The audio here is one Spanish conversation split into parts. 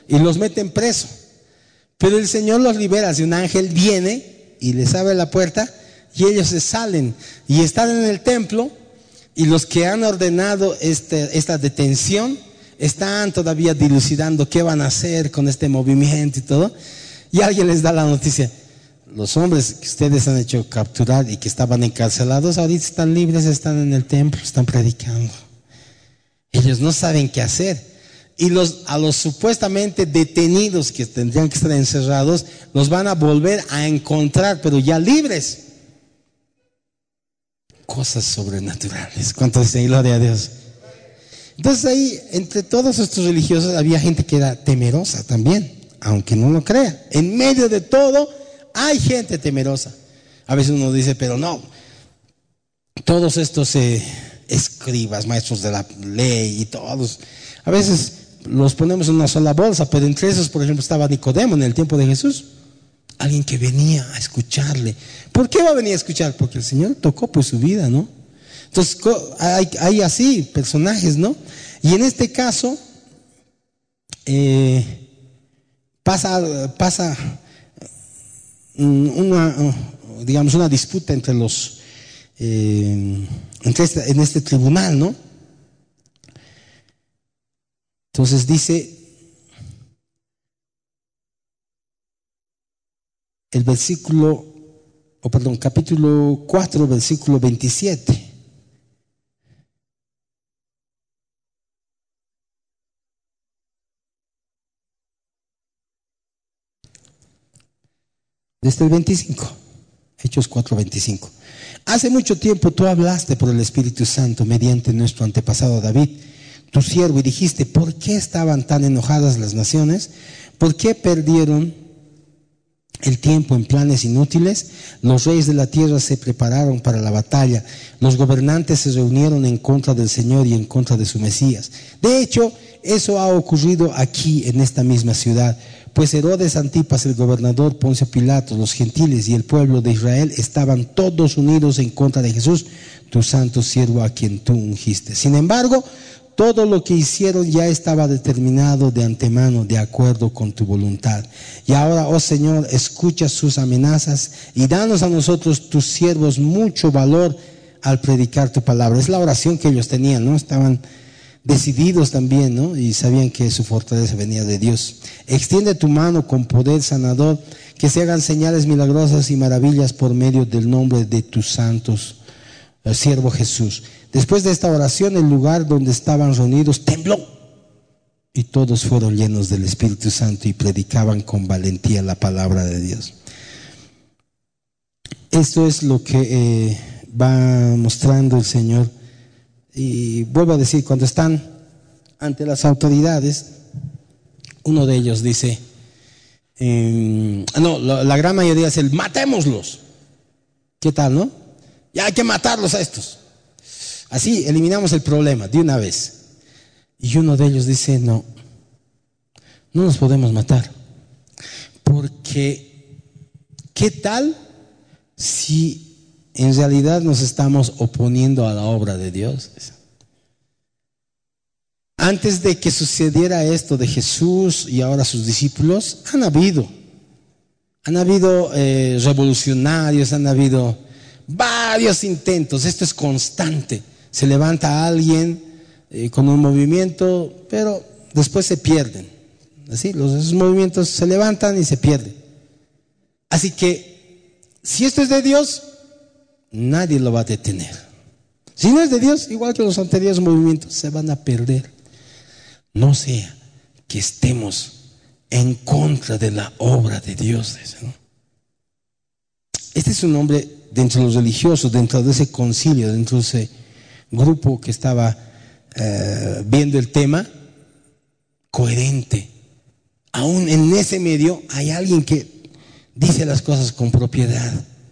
y los meten preso. Pero el Señor los libera, si un ángel viene y les abre la puerta y ellos se salen y están en el templo, y los que han ordenado esta detención están todavía dilucidando qué van a hacer con este movimiento y todo, y alguien les da la noticia: los hombres que ustedes han hecho capturar y que estaban encarcelados ahorita están libres, están en el templo, están predicando. Ellos no saben qué hacer. Y a los supuestamente detenidos que tendrían que estar encerrados, los van a volver a encontrar, pero ya libres. Cosas sobrenaturales. ¿Cuánto dicen gloria a Dios? Entonces ahí, entre todos estos religiosos, había gente que era temerosa también, aunque no lo crea. En medio de todo hay gente temerosa. A veces uno dice, pero no, todos estos escribas, maestros de la ley y todos, a veces los ponemos en una sola bolsa, pero entre esos, por ejemplo, estaba Nicodemo en el tiempo de Jesús. Alguien que venía a escucharle. ¿Por qué va a venir a escuchar? Porque el Señor tocó pues su vida, ¿no? Entonces hay así personajes, ¿no? Y en este caso pasa una disputa entre los en este tribunal, ¿no? Entonces dice capítulo 4, versículo 27. Desde el 25, Hechos 4, 25. Hace mucho tiempo tú hablaste por el Espíritu Santo mediante nuestro antepasado David, tu siervo, y dijiste: ¿por qué estaban tan enojadas las naciones? ¿Por qué perdieron el tiempo en planes inútiles? Los reyes de la tierra se prepararon para la batalla, los gobernantes se reunieron en contra del Señor y en contra de su Mesías. De hecho, eso ha ocurrido aquí en esta misma ciudad, pues Herodes Antipas, el gobernador, Poncio Pilato, los gentiles y el pueblo de Israel estaban todos unidos en contra de Jesús, tu santo siervo a quien tú ungiste. Sin embargo, todo lo que hicieron ya estaba determinado de antemano, de acuerdo con tu voluntad. Y ahora, oh Señor, escucha sus amenazas y danos a nosotros, tus siervos, mucho valor al predicar tu palabra. Es la oración que ellos tenían, ¿no? Estaban decididos también, ¿no? Y sabían que su fortaleza venía de Dios. Extiende tu mano con poder sanador, que se hagan señales milagrosas y maravillas por medio del nombre de tus santos, el siervo Jesús. Después de esta oración, el lugar donde estaban reunidos tembló y todos fueron llenos del Espíritu Santo y predicaban con valentía la palabra de Dios. Esto es lo que va mostrando el Señor. Y vuelvo a decir, cuando están ante las autoridades, uno de ellos dice, la gran mayoría es matémoslos. ¿Qué tal, no? Ya hay que matarlos a estos. Así eliminamos el problema de una vez. Y uno de ellos dice, no nos podemos matar, porque ¿qué tal si en realidad nos estamos oponiendo a la obra de Dios? Antes de que sucediera esto de Jesús y ahora sus discípulos, han habido revolucionarios, han habido varios intentos. Esto es constante. Se levanta alguien con un movimiento, pero después se pierden. Así, esos movimientos se levantan y se pierden. Así que, si esto es de Dios, nadie lo va a detener. Si no es de Dios, igual que los anteriores movimientos, se van a perder. No sea que estemos en contra de la obra de Dios, ¿no? Este es un hombre dentro de los religiosos, dentro de ese concilio, dentro de ese grupo que estaba viendo el tema, coherente. Aún en ese medio hay alguien que dice las cosas con propiedad.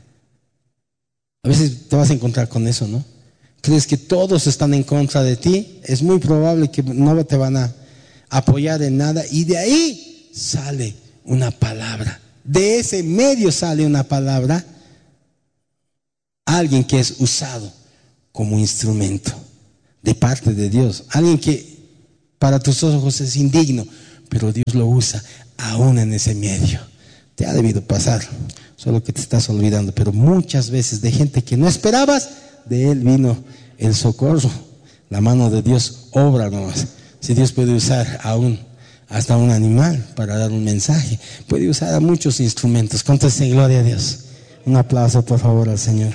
A veces te vas a encontrar con eso, ¿no? Crees que todos están en contra de ti, es muy probable que no te van a apoyar en nada, y de ahí sale una palabra, de ese medio sale una palabra, alguien que es usado como instrumento de parte de Dios, alguien que para tus ojos es indigno, pero Dios lo usa aún en ese medio. Te ha debido pasar, solo que te estás olvidando, pero muchas veces de gente que no esperabas, de él vino el socorro. La mano de Dios obra nomás. Si Dios puede usar aún hasta un animal para dar un mensaje, puede usar a muchos instrumentos. Contéstese gloria a Dios. Un aplauso por favor al Señor.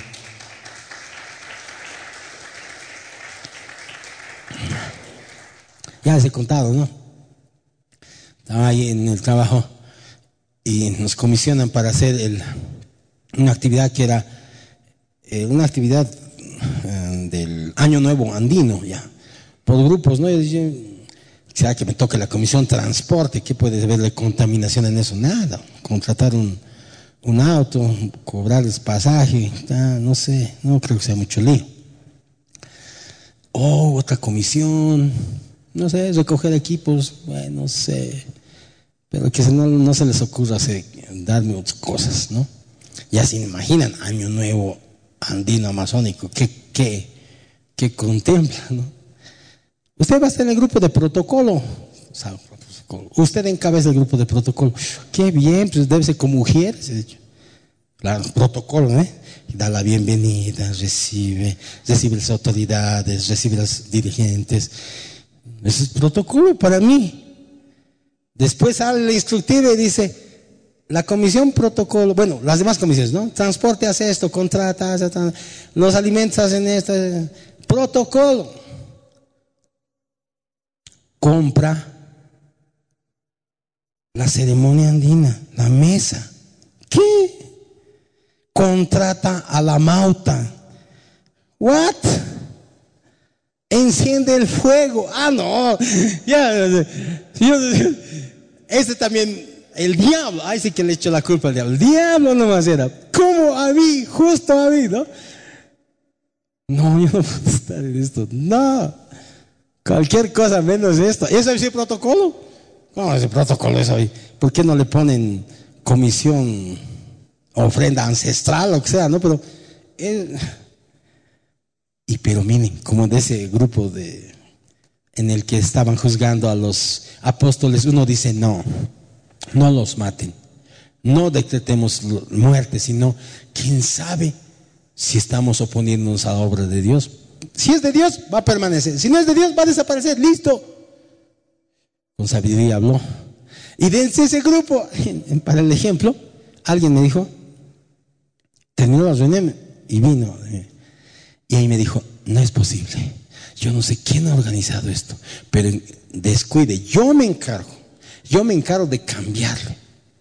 Ya les he contado, ¿no? Estaba ahí en el trabajo y nos comisionan para hacer una actividad que era una actividad del Año Nuevo Andino, ya, por grupos, ¿no? Y yo, ¿será que me toque la comisión transporte? ¿Qué puede haber de contaminación en eso? Nada. Contratar un auto, cobrarles pasaje, no sé, no creo que sea mucho lío. Otra comisión, no sé, recoger equipos, bueno, no sé, pero que no se les ocurra darme otras cosas, ¿no? Ya se imaginan, Año Nuevo Andino Amazónico, ¿qué contempla, no? Usted va a estar en el grupo de protocolo. Usted encabeza el grupo de protocolo. Qué bien, pues debe ser con mujeres. Claro, protocolo, ¿eh? Da la bienvenida, recibe las autoridades, recibe los dirigentes. Ese es protocolo para mí. Después sale el instructivo y dice, la comisión protocolo, bueno, las demás comisiones, ¿no? Transporte hace esto, contrata, los alimentos hacen esto, protocolo. Compra la ceremonia andina, la mesa. ¿Qué? Contrata a la mauta. ¿What? Enciende el fuego. No. Ya. Ese también, el diablo. Ahí sí que le echo la culpa al diablo. El diablo nomás era. ¿Cómo a mí? Justo a mí, ¿no? No, yo no puedo estar en esto. No. Cualquier cosa menos esto. ¿Eso es el protocolo? ¿Cómo es el protocolo eso ahí? ¿Por qué no le ponen comisión, ofrenda ancestral, lo que sea, no? Pero miren, como de ese grupo en el que estaban juzgando a los apóstoles, uno dice, no los maten, no decretemos muerte, sino, ¿quién sabe si estamos oponiéndonos a la obra de Dios? Si es de Dios, va a permanecer. Si no es de Dios, va a desaparecer. Listo. Con sabiduría habló. Y desde ese grupo, para el ejemplo, alguien me dijo, terminó la reunión y vino. Y ahí me dijo, no es posible. Yo no sé quién ha organizado esto, pero descuide, yo me encargo de cambiarlo.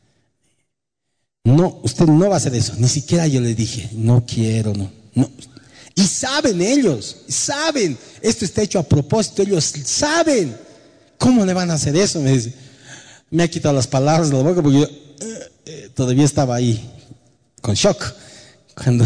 No, usted no va a hacer eso. Ni siquiera yo le dije, no quiero, no. Y saben ellos, esto está hecho a propósito, ellos saben. ¿Cómo le van a hacer eso? Me dice, me ha quitado las palabras de la boca porque yo todavía estaba ahí con shock. Cuando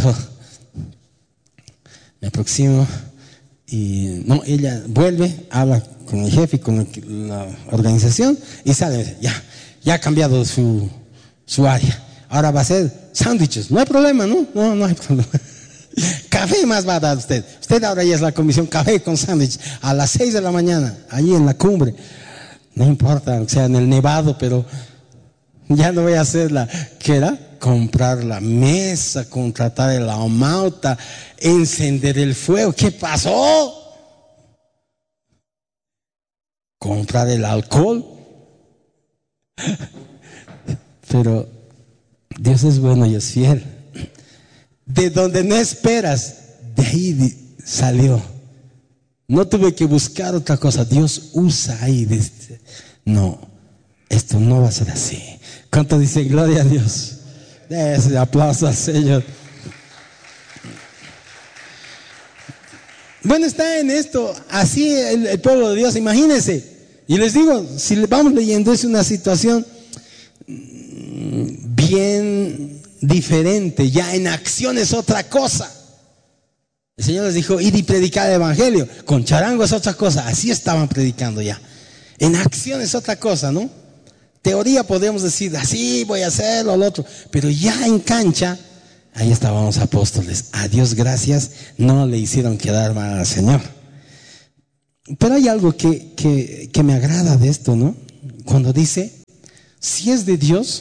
me aproximo y ella vuelve, habla con el jefe y con la organización y sale, me dice, ya ha cambiado su área. Ahora va a ser sándwiches, no hay problema, ¿no? No hay problema. Café más va a dar usted. Usted ahora ya es la comisión café con sándwich a las 6 de la mañana, allí en la cumbre. No importa, o sea, en el nevado, pero ya no voy a hacer ¿qué era? Comprar la mesa, contratar la mauta, encender el fuego. ¿Qué pasó? Comprar el alcohol. Pero Dios es bueno y es fiel. De donde no esperas, de ahí salió. No tuve que buscar otra cosa. Dios usa ahí. No, esto no va a ser así. ¿Cuánto dice gloria a Dios? Ese aplauso al Señor. Bueno, está en esto así el pueblo de Dios, imagínense. Y les digo, si vamos leyendo, es una situación bien diferente. Ya en acción es otra cosa. El Señor les dijo, id y predicad el evangelio. Con charango es otra cosa. Así estaban predicando ya. En acción es otra cosa, ¿no? Teoría podemos decir, así voy a hacerlo, lo otro. Pero ya en cancha, ahí estaban los apóstoles. A Dios gracias, no le hicieron quedar mal al Señor. Pero hay algo que me agrada de esto, ¿no? cuando dice, si es de Dios,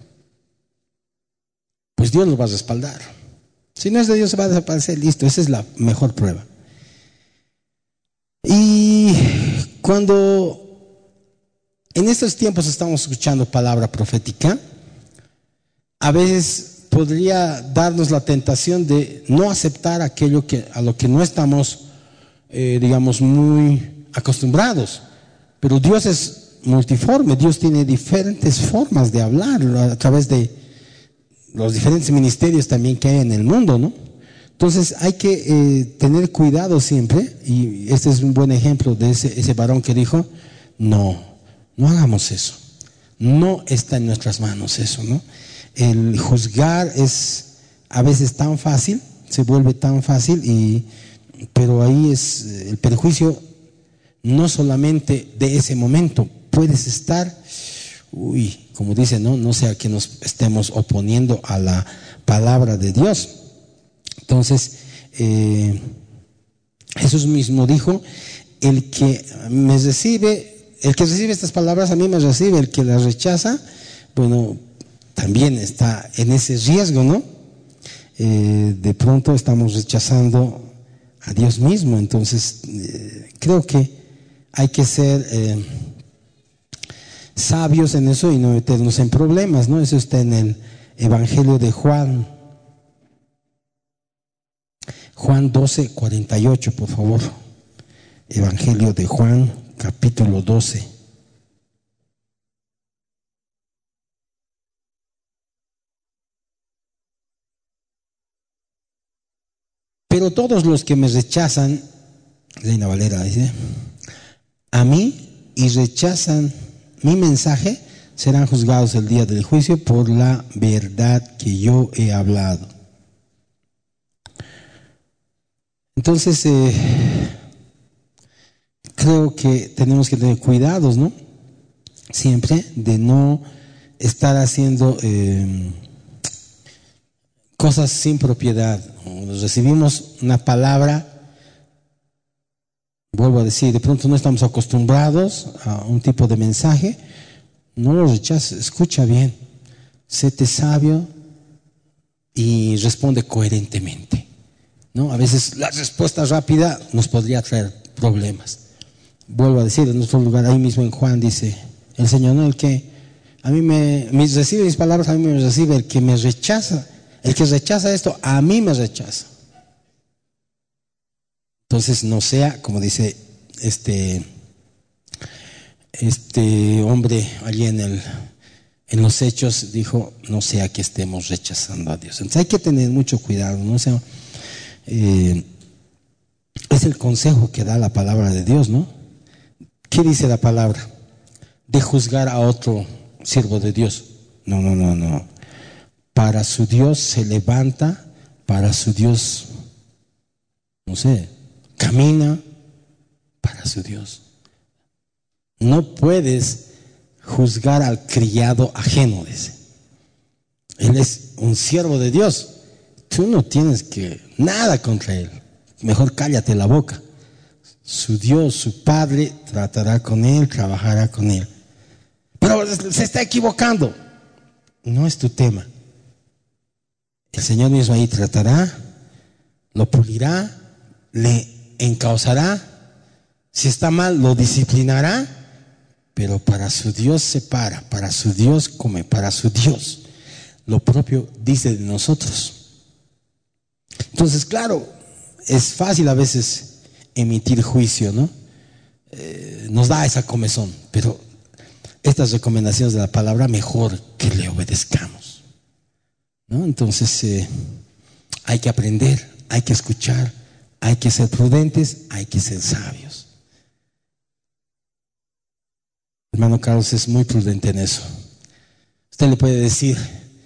pues Dios lo va a respaldar. Si no es de Dios, se va a desaparecer, listo, esa es la mejor prueba. Y cuando en estos tiempos estamos escuchando palabra profética, a veces podría darnos la tentación de no aceptar aquello a lo que no estamos, digamos, muy acostumbrados. Pero Dios es multiforme, Dios tiene diferentes formas de hablar a través de los diferentes ministerios también que hay en el mundo, ¿no? Entonces hay que tener cuidado siempre, y este es un buen ejemplo de ese varón que dijo, no hagamos eso, no está en nuestras manos eso, ¿no? El juzgar es a veces tan fácil, se vuelve tan fácil, pero ahí es el perjuicio no solamente de ese momento, puedes estar, como dice, no sea que nos estemos oponiendo a la palabra de Dios. Entonces, Jesús mismo dijo, el que recibe estas palabras a mí me recibe, el que las rechaza, bueno, también está en ese riesgo, ¿no? De pronto estamos rechazando a Dios mismo. Entonces, creo que hay que ser sabios en eso y no meternos en problemas, ¿no? Eso está en el Evangelio de Juan 12:48, por favor. Evangelio de Juan, capítulo 12. Pero todos los que me rechazan, Reina Valera dice, a mí y rechazan mi mensaje, serán juzgados el día del juicio por la verdad que yo he hablado. Entonces, creo que tenemos que tener cuidados, ¿no? Siempre de no estar haciendo cosas sin propiedad. Recibimos una palabra, vuelvo a decir, de pronto no estamos acostumbrados a un tipo de mensaje, no lo rechaces, escucha bien, séte sabio y responde coherentemente, ¿no? A veces la respuesta rápida nos podría traer problemas. Vuelvo a decir, en nuestro lugar, ahí mismo en Juan dice el Señor, no, el que a mí me recibe mis palabras, a mí me recibe, el que me rechaza, el que rechaza esto, a mí me rechaza. Entonces no sea, como dice este hombre allí en los Hechos, dijo, no sea que estemos rechazando a Dios. Entonces hay que tener mucho cuidado, ¿no? O sea, es el consejo que da la palabra de Dios, ¿no? ¿Qué dice la palabra? De juzgar a otro siervo de Dios. No. Para su Dios se levanta, para su Dios, camina para su Dios. No puedes juzgar al criado ajeno, dice. Él es un siervo de Dios. Tú no tienes nada contra él. Mejor cállate la boca. Su Dios, su Padre, tratará con él, trabajará con él. Pero se está equivocando. No es tu tema. El Señor mismo ahí tratará, lo pulirá, le encauzará. Si está mal, lo disciplinará. Pero para su Dios se para su Dios come, para su Dios. Lo propio dice de nosotros. Entonces, claro, es fácil a veces emitir juicio, ¿no? Nos da esa comezón, pero estas recomendaciones de la palabra, mejor que le obedezcamos, ¿no? Entonces, hay que aprender, hay que escuchar, hay que ser prudentes, hay que ser sabios. Hermano Carlos es muy prudente en eso. Usted le puede decir,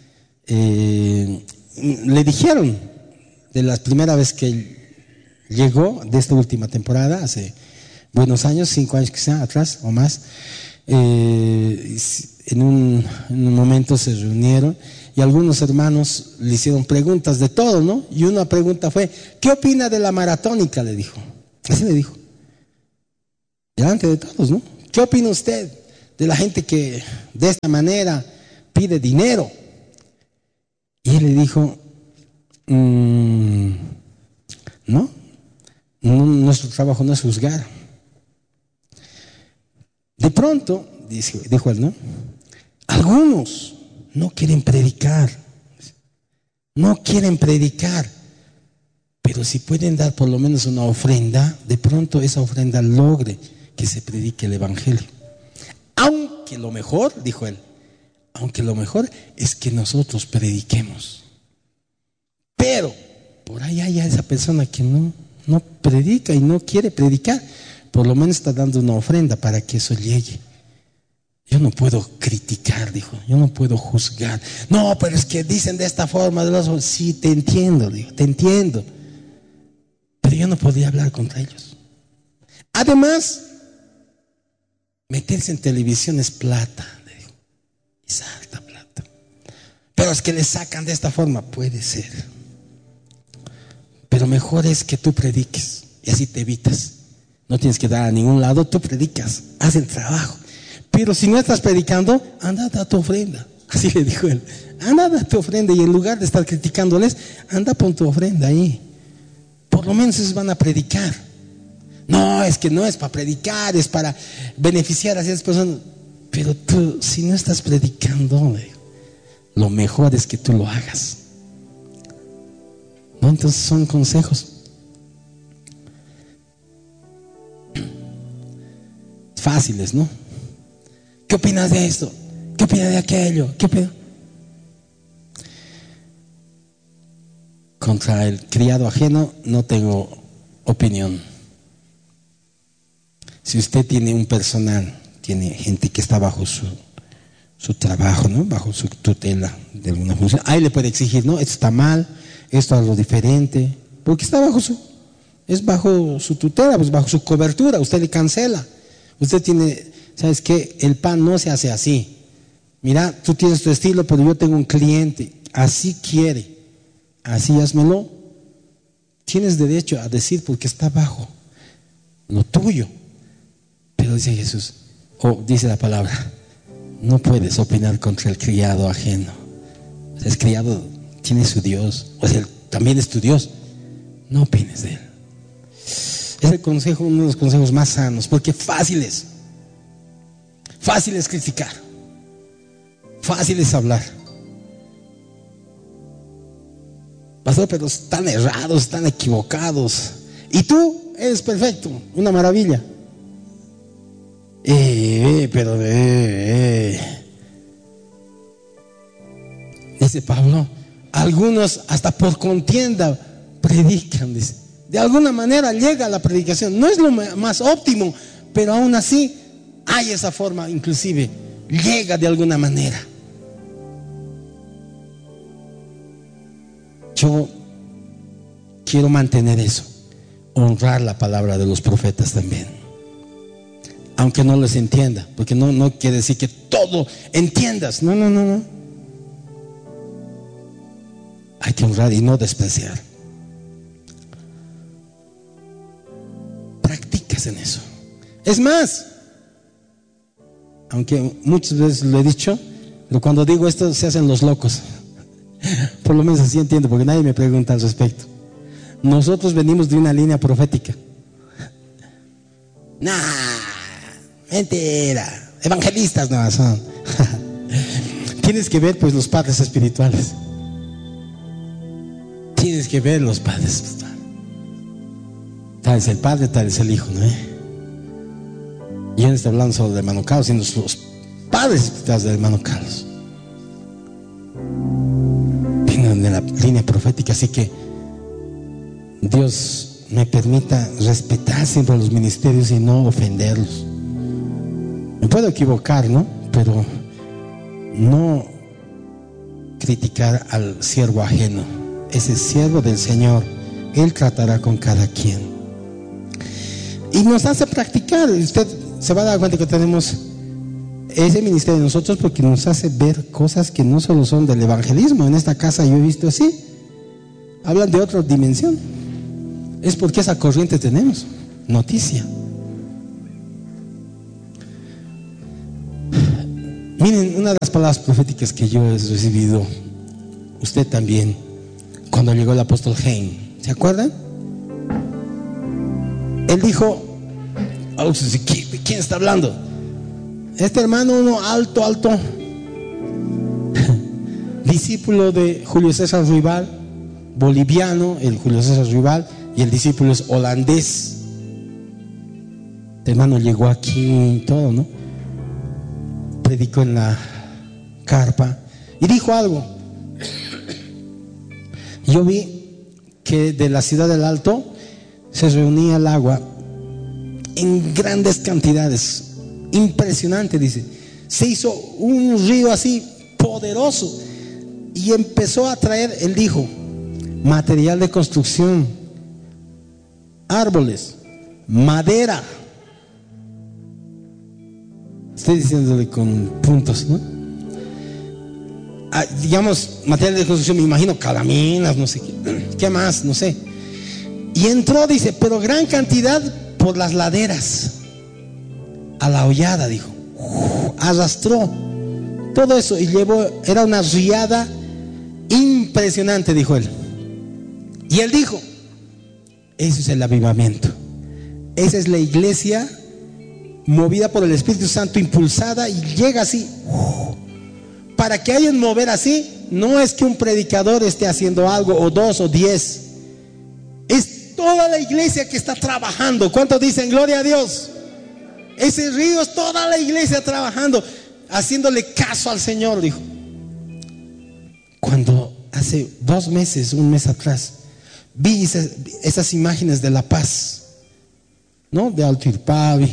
le dijeron de la primera vez que él llegó, de esta última temporada, hace buenos años, 5 años quizá atrás o más, en un momento se reunieron y algunos hermanos le hicieron preguntas de todo, ¿no? Y una pregunta fue, ¿qué opina de la maratónica? Le dijo, así le dijo, delante de todos, ¿no? ¿Qué opina usted? de la gente que de esta manera pide dinero. Y él le dijo, no, nuestro trabajo no es juzgar. De pronto, dijo él, ¿no? Algunos no quieren predicar, pero si pueden dar por lo menos una ofrenda, de pronto esa ofrenda logre que se predique el evangelio. Aunque lo mejor, dijo él, aunque lo mejor es que nosotros prediquemos. Pero por ahí hay esa persona que no predica y no quiere predicar, por lo menos está dando una ofrenda para que eso llegue. Yo no puedo criticar, dijo, yo no puedo juzgar. No, pero es que dicen de esta forma, sí, te entiendo, dijo, te entiendo. Pero yo no podía hablar contra ellos. Además, meterse en televisión es plata, dijo, es alta plata. Pero es que le sacan de esta forma, puede ser. Pero mejor es que tú prediques y así te evitas. No tienes que dar a ningún lado, tú predicas, haz el trabajo. Pero si no estás predicando, anda, da tu ofrenda. Así le dijo él, anda, da tu ofrenda. Y en lugar de estar criticándoles, anda, pon tu ofrenda ahí. Por lo menos ellos van a predicar. No, es que no es para predicar, es para beneficiar a esas personas. Pero tú, si no estás predicando, lo mejor es que tú lo hagas. ¿No? Entonces son consejos fáciles, ¿no? ¿Qué opinas de esto? ¿Qué opinas de aquello? ¿Qué opinas? Contra el criado ajeno no tengo opinión. Si usted tiene un personal, tiene gente que está bajo su trabajo, ¿no? Bajo su tutela de alguna función, ahí le puede exigir, ¿no? Esto está mal, esto es algo diferente, porque está es bajo su tutela, pues bajo su cobertura. Usted le cancela. Usted tiene, ¿sabes qué? El pan no se hace así. Mira, tú tienes tu estilo, pero yo tengo un cliente, así quiere, así házmelo. Tienes derecho a decir porque está bajo lo tuyo. Pero dice Jesús, dice la palabra, no puedes opinar contra el criado ajeno. O sea, es criado, tiene su Dios, o sea, él también es tu Dios. No opines de él. Es el consejo, uno de los consejos más sanos, porque fácil es criticar, fácil es hablar. Pastor, pero están errados, están equivocados. Y tú eres perfecto, una maravilla. Dice Pablo, algunos hasta por contienda predican, dice. De alguna manera llega la predicación, no es lo más óptimo, pero aún así hay esa forma, inclusive llega de alguna manera. Yo quiero mantener eso, honrar la palabra de los profetas también, aunque no les entienda, porque no quiere decir que todo entiendas, no. Hay que honrar y no despreciar. Practicas en eso. Es más, aunque muchas veces lo he dicho, pero cuando digo esto se hacen los locos. Por lo menos así entiendo, porque nadie me pregunta al respecto. Nosotros venimos de una línea profética. Mentira, evangelistas no son. Tienes que ver pues los padres espirituales. Tienes que ver los padres espirituales. Tal es el padre, tal es el hijo, ¿no? Yo no estoy hablando solo de hermano Carlos, sino los padres espirituales del hermano Carlos. Vienen de la línea profética, así que Dios me permita respetar siempre los ministerios y no ofenderlos. Me puedo equivocar, ¿no? Pero no criticar al siervo ajeno. Ese siervo del Señor, Él tratará con cada quien. Y nos hace practicar. Usted se va a dar cuenta que tenemos ese ministerio de nosotros porque nos hace ver cosas que no solo son del evangelismo. En esta casa yo he visto así. Hablan de otra dimensión. Es porque esa corriente tenemos. Noticia. Miren, una de las palabras proféticas que yo he recibido, usted también, cuando llegó el apóstol Hein, ¿se acuerdan? Él dijo, ¿quién está hablando? Este hermano, uno alto, discípulo de Julio César Ruibal, boliviano, el Julio César Ruibal, y el discípulo es holandés. Este hermano llegó aquí y todo, ¿no? Predicó en la carpa y dijo algo. Yo vi que de la ciudad del Alto se reunía el agua en grandes cantidades, impresionante, dice. Se hizo un río así poderoso y empezó a traer, él dijo, material de construcción, árboles, madera. Estoy diciéndole con puntos, ¿no? Digamos, material de construcción, me imagino calaminas, no sé qué más, no sé. Y entró, dice, pero gran cantidad por las laderas, a la hollada, dijo. Arrastró todo eso y llevó, era una riada impresionante, dijo él. Y él dijo, eso es el avivamiento. Esa es la iglesia movida por el Espíritu Santo, impulsada, y llega así. Para que haya un mover así, no es que un predicador esté haciendo algo, o 2 o 10. Es toda la iglesia que está trabajando. ¿Cuántos dicen gloria a Dios? Ese río es toda la iglesia trabajando, haciéndole caso al Señor, dijo. Cuando hace 2 meses, un mes atrás, vi esas imágenes de La Paz, ¿no? De Alto Irpavi,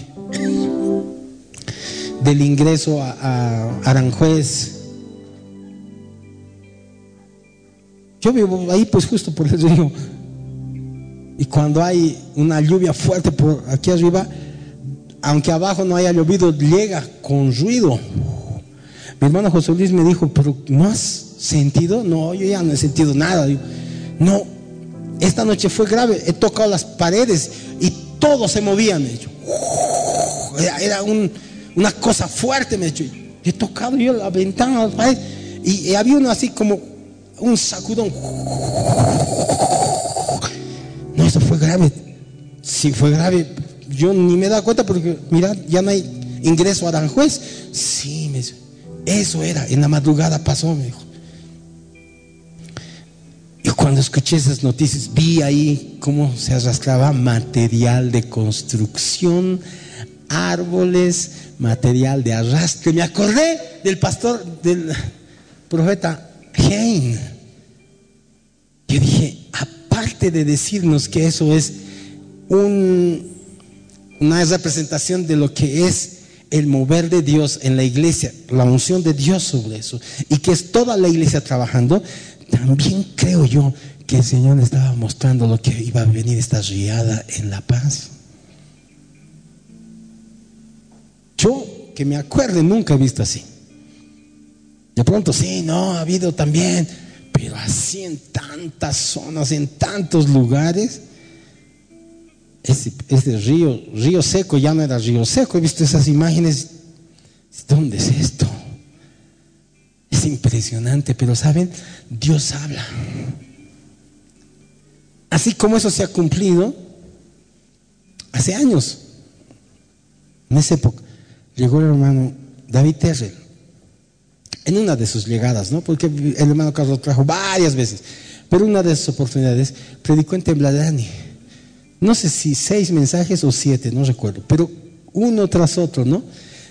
del ingreso a Aranjuez. Yo vivo ahí pues justo por el río, y cuando hay una lluvia fuerte por aquí arriba, aunque abajo no haya llovido, llega con ruido. Mi hermano José Luis me dijo, pero ¿no has sentido? No, yo ya no he sentido nada. Digo, no, esta noche fue grave, he tocado las paredes y todo se movía, me he dicho. Era una cosa fuerte, me he dicho. He tocado yo la ventana, las paredes, y había uno así como un sacudón. No, eso fue grave. Sí, fue grave. Yo ni me he dado cuenta porque, mira, ya no hay ingreso a Aranjuez. Sí, me dijo, eso era, en la madrugada pasó, me dijo. Y cuando escuché esas noticias, vi ahí cómo se arrastraba material de construcción, árboles, material de arrastre. Me acordé del pastor, del profeta Hein. Yo dije, aparte de decirnos que eso es una representación de lo que es el mover de Dios en la iglesia, la unción de Dios sobre eso, y que es toda la iglesia trabajando, también creo yo que el Señor estaba mostrando lo que iba a venir, esta riada en La Paz. Yo, que me acuerde, nunca he visto así. De pronto sí, no, ha habido también, pero así en tantas zonas, en tantos lugares. Ese río seco ya no era río seco. He visto esas imágenes. ¿Dónde es esto? Es impresionante, pero ¿saben? Dios habla. Así como eso se ha cumplido hace años. En esa época llegó el hermano David Terrell en una de sus llegadas, ¿no? Porque el hermano Carlos trajo varias veces, pero una de esas oportunidades predicó en Tembladani. No sé si 6 mensajes o 7, no recuerdo, pero uno tras otro, ¿no?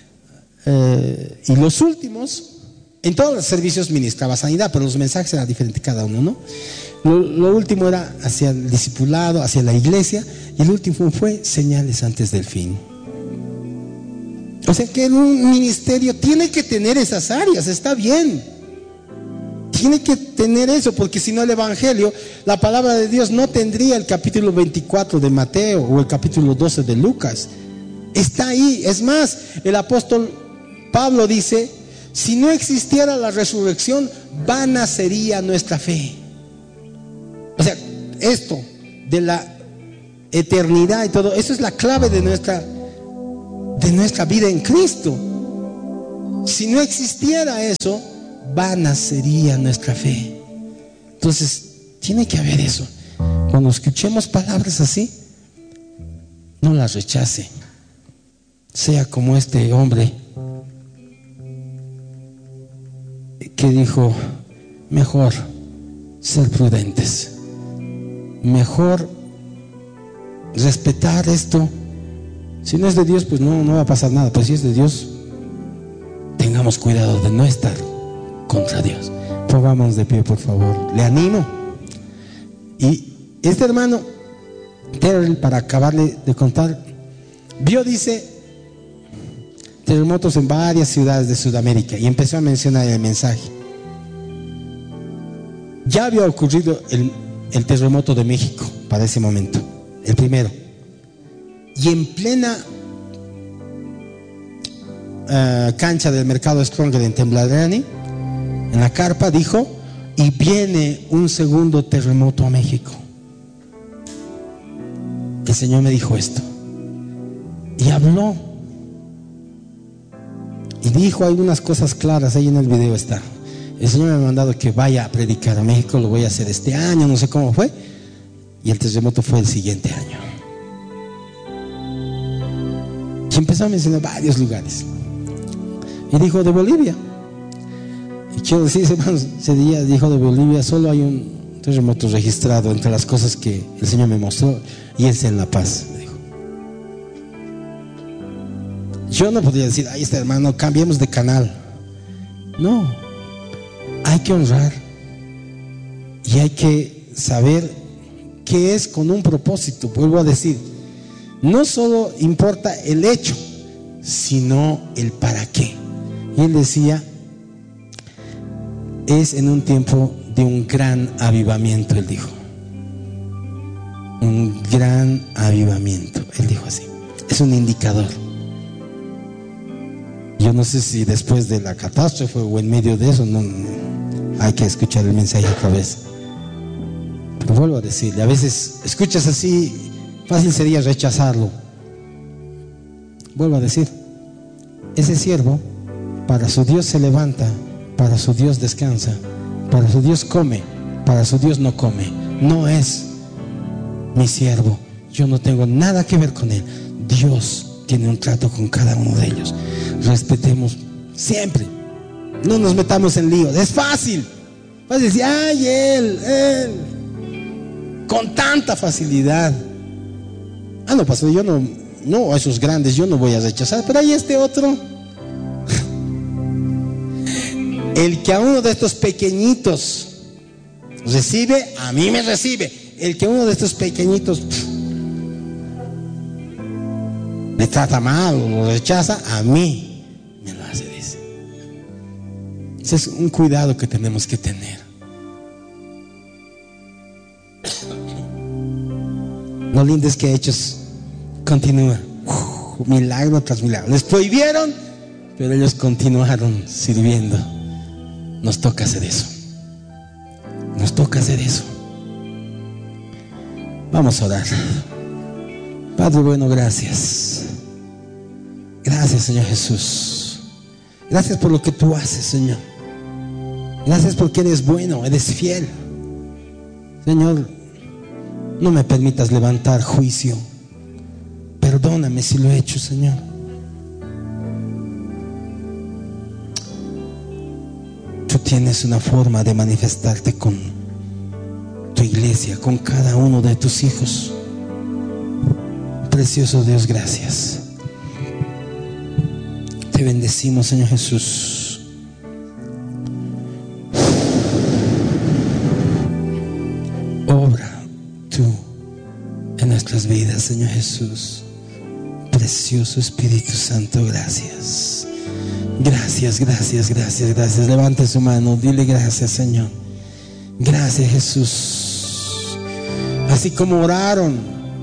Y los últimos, en todos los servicios ministraba sanidad, pero los mensajes eran diferentes cada uno, ¿no? Lo último era hacia el discipulado, hacia la iglesia, y el último fue señales antes del fin. O sea que un ministerio tiene que tener esas áreas, está bien. Tiene que tener eso, porque si no el evangelio, la palabra de Dios no tendría el capítulo 24 de Mateo o el capítulo 12 de Lucas. Está ahí. Es más, el apóstol Pablo dice, si no existiera la resurrección, vana sería nuestra fe. O sea, esto de la eternidad y todo, eso es la clave de nuestra vida en Cristo. Si no existiera eso, vana sería nuestra fe. Entonces, tiene que haber eso. Cuando escuchemos palabras así, no las rechace. Sea como este hombre que dijo: mejor ser prudentes, mejor respetar esto. Si no es de Dios, pues no va a pasar nada. Pero si es de Dios, tengamos cuidado de no estar contra Dios. Pongámonos de pie, por favor. Le animo. Y este hermano Terrell, para acabarle de contar, vio, dice, terremotos en varias ciudades de Sudamérica, y empezó a mencionar el mensaje. Ya había ocurrido el terremoto de México para ese momento, el primero, y en plena cancha del mercado Stronger en Tembladerani, en la carpa, dijo: y viene un segundo terremoto a México. El Señor me dijo esto, y habló y dijo algunas cosas claras. Ahí en el video está. El Señor me ha mandado que vaya a predicar a México. Lo voy a hacer este año, no sé cómo fue. Y el terremoto fue el siguiente año. Y empezó a mencionar varios lugares. Y dijo de Bolivia. Y quiero decir, hermanos, ese día dijo de Bolivia, solo hay un terremoto registrado entre las cosas que el Señor me mostró, y es en La Paz, me dijo. Yo no podía decir: ay, este hermano, cambiemos de canal. No, hay que honrar y hay que saber que es con un propósito. Vuelvo a decir, no solo importa el hecho, sino el para qué. Y él decía: es en un tiempo de un gran avivamiento. Él dijo: un gran avivamiento. Él dijo así. Es un indicador. Yo no sé si después de la catástrofe o en medio de eso, no, hay que escuchar el mensaje otra vez. Pero vuelvo a decirle, a veces escuchas así, fácil sería rechazarlo. Vuelvo a decir, ese siervo, para su Dios se levanta, para su Dios descansa, para su Dios come, para su Dios no come. No es mi siervo, yo no tengo nada que ver con él. Dios tiene un trato con cada uno de ellos. Respetemos siempre, no nos metamos en líos. Es fácil decir: ay, él, con tanta facilidad. No, pastor, yo no, a esos grandes yo no voy a rechazar, pero hay este otro. El que a uno de estos pequeñitos recibe, a mí me recibe. El que uno de estos pequeñitos me trata mal o lo rechaza, a mí me lo hace, dice. Ese es un cuidado que tenemos que tener. Lo lindo es que Hechos continúa, milagro tras milagro. Les prohibieron, pero ellos continuaron sirviendo. Nos toca hacer eso. Nos toca hacer eso. Vamos a orar. Padre bueno, gracias. Gracias, Señor Jesús. Gracias por lo que tú haces, Señor. Gracias porque eres bueno, eres fiel. Señor, no me permitas levantar juicio. Perdóname si lo he hecho, Señor. Tú tienes una forma de manifestarte con tu iglesia, con cada uno de tus hijos. Precioso Dios, gracias. Te bendecimos, Señor Jesús. Obra tú en nuestras vidas, Señor Jesús. Precioso Espíritu Santo, gracias. Gracias, gracias, gracias, gracias. Levante su mano, dile gracias, Señor. Gracias, Jesús. Así como oraron,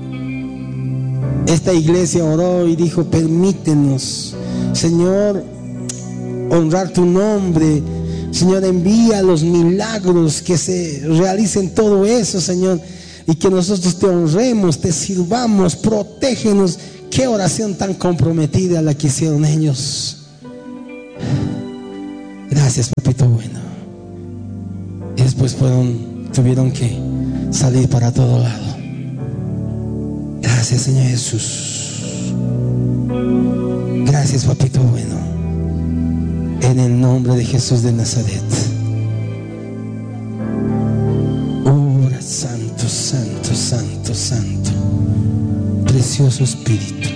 esta iglesia oró y dijo: permítenos, Señor, honrar tu nombre. Señor, envía los milagros, que se realicen todo eso, Señor, y que nosotros te honremos, te sirvamos, protégenos. Qué oración tan comprometida la que hicieron ellos. Gracias, papito bueno. Y después tuvieron que salir para todo lado. Gracias, Señor Jesús. Gracias, papito bueno. En el nombre de Jesús de Nazaret. Ora, santo, santo, santo, santo. Precioso Espíritu.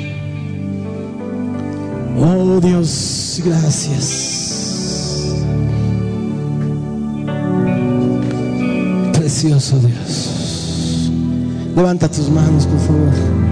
Oh Dios, gracias. Precioso Dios. Levanta tus manos, por favor.